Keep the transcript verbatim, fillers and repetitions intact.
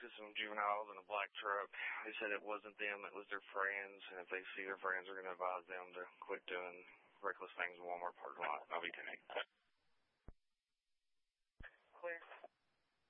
to some juveniles in a black truck. They said it wasn't them, it was their friends, and if they see their friends, they're going to advise them to quit doing reckless things in Walmart parking lot. I'll be kidding.